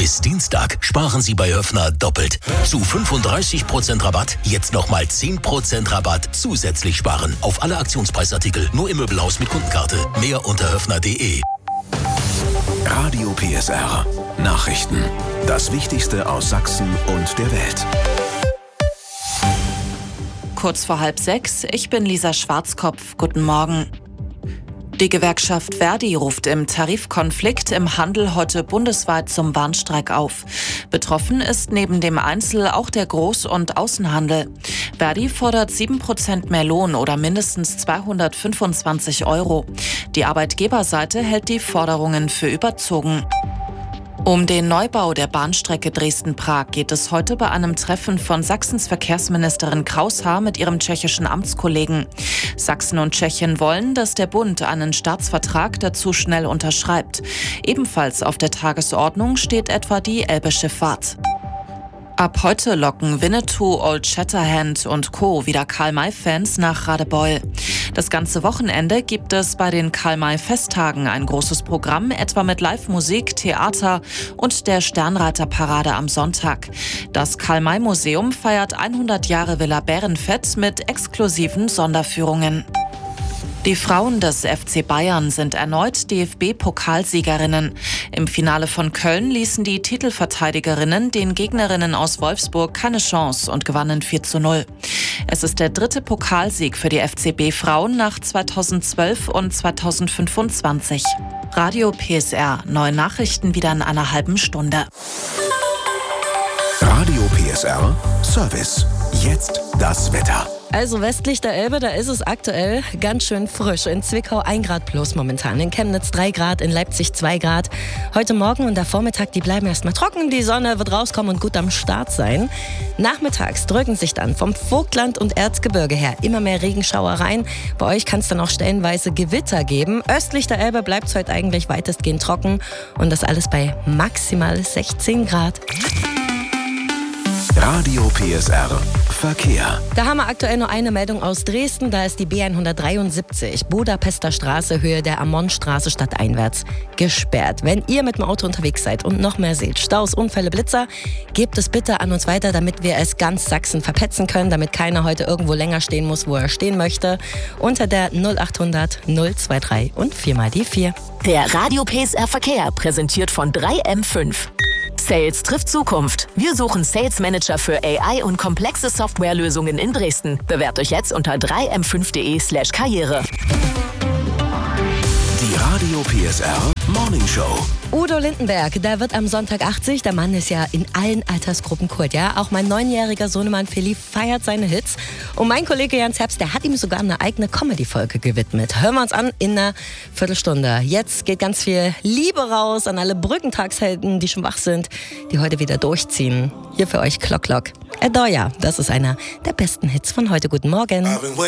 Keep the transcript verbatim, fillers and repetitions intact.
Bis Dienstag sparen Sie bei Höffner doppelt. Zu fünfunddreißig Prozent Rabatt jetzt nochmal zehn Prozent Rabatt zusätzlich sparen. Auf alle Aktionspreisartikel nur im Möbelhaus mit Kundenkarte. Mehr unter höffner punkt de. Radio P S R. Nachrichten. Das Wichtigste aus Sachsen und der Welt. Kurz vor halb sechs, ich bin Lisa Schwarzkopf. Guten Morgen. Die Gewerkschaft Verdi ruft im Tarifkonflikt im Handel heute bundesweit zum Warnstreik auf. Betroffen ist neben dem Einzel- auch der Groß- und Außenhandel. Verdi fordert sieben Prozent mehr Lohn oder mindestens zweihundertfünfundzwanzig Euro. Die Arbeitgeberseite hält die Forderungen für überzogen. Um den Neubau der Bahnstrecke Dresden-Prag geht es heute bei einem Treffen von Sachsens Verkehrsministerin Kraushaar mit ihrem tschechischen Amtskollegen. Sachsen und Tschechien wollen, dass der Bund einen Staatsvertrag dazu schnell unterschreibt. Ebenfalls auf der Tagesordnung steht etwa die Elbe-Schifffahrt. Ab heute locken Winnetou, Old Shatterhand und Co. wieder Karl-May-Fans nach Radebeul. Das ganze Wochenende gibt es bei den Karl-May-Festtagen ein großes Programm, etwa mit Live-Musik, Theater und der Sternreiterparade am Sonntag. Das Karl-May-Museum feiert hundert Jahre Villa Bärenfett mit exklusiven Sonderführungen. Die Frauen des F C Bayern sind erneut D F B-Pokalsiegerinnen. Im Finale von Köln ließen die Titelverteidigerinnen den Gegnerinnen aus Wolfsburg keine Chance und gewannen vier zu null. Es ist der dritte Pokalsieg für die F C B-Frauen nach zweitausendzwölf und zweitausendfünfundzwanzig. Radio P S R, neue Nachrichten wieder in einer halben Stunde. Radio P S R Service. Jetzt das Wetter. Also westlich der Elbe, da ist es aktuell ganz schön frisch. In Zwickau ein Grad plus momentan, in Chemnitz drei Grad, in Leipzig zwei Grad. Heute Morgen und der Vormittag, die bleiben erstmal trocken. Die Sonne wird rauskommen und gut am Start sein. Nachmittags drücken sich dann vom Vogtland und Erzgebirge her immer mehr Regenschauer rein. Bei euch kann es dann auch stellenweise Gewitter geben. Östlich der Elbe bleibt es heute eigentlich weitestgehend trocken. Und das alles bei maximal sechzehn Grad. Radio P S R Verkehr. Da haben wir aktuell nur eine Meldung aus Dresden. Da ist die B hundertdreiundsiebzig, Budapester Straße, Höhe der Ammonstraße stadteinwärts, gesperrt. Wenn ihr mit dem Auto unterwegs seid und noch mehr seht, Staus, Unfälle, Blitzer, gebt es bitte an uns weiter, damit wir es ganz Sachsen verpetzen können, damit keiner heute irgendwo länger stehen muss, wo er stehen möchte. Unter der null achthundert null drei und viermal die vier. Der Radio P S R Verkehr, präsentiert von drei M fünf. Sales trifft Zukunft. Wir suchen Sales Manager für A I und komplexe Softwarelösungen in Dresden. Bewerbt euch jetzt unter drei m fünf punkt de slash karriere. Die Radio P S R Morning Show. Udo Lindenberg, der wird am Sonntag achtzig. Der Mann ist ja in allen Altersgruppen Kult, ja. Auch mein neunjähriger Sohnemann Philly feiert seine Hits. Und mein Kollege Jans Herbst, der hat ihm sogar eine eigene Comedy-Folge gewidmet. Hören wir uns an in einer Viertelstunde. Jetzt geht ganz viel Liebe raus an alle Brückentagshelden, die schon wach sind, die heute wieder durchziehen. Hier für euch Klock Klock. Adoya, das ist einer der besten Hits von heute. Guten Morgen.